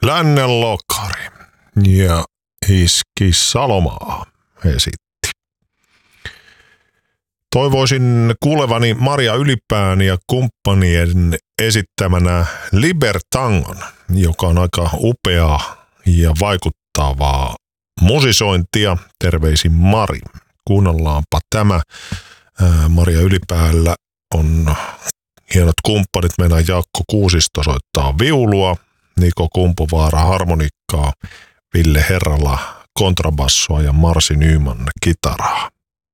Lännen lokari ja Iski Salomaa esitti. Toivoisin kuulevani Maria Ylipään ja kumppanien esittämänä Libertangon, joka on aika upeaa ja vaikuttavaa musisointia. Terveisin Mari. Kuunnellaanpa tämä. Maria Ylipäällä on hienot kumppanit. Meidän Jaakko Kuusisto soittaa viulua, Niko Kumpuvaara harmonikkaa, Ville Herrala kontrabassoa ja Marsi Nyman kitaraa.